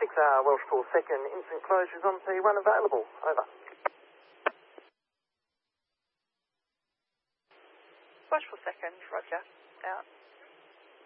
6-hour Welsh Call second, instant closures on T1 available. Over. Welsh Call second, roger. Out.